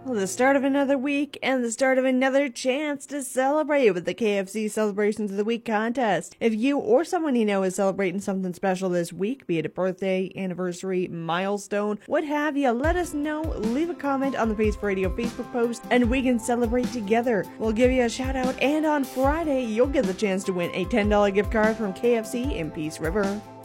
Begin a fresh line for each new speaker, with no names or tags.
The start of another week and the start of another chance to celebrate with the KFC Celebrations of the Week contest. If you or someone you know is celebrating something special this week, be it a birthday, anniversary, milestone, what have you, let us know. Leave a comment on the Face for Radio Facebook post and we can celebrate together. We'll give you a shout out, and on Friday you'll get the chance to win a $10 gift card from KFC in Peace River.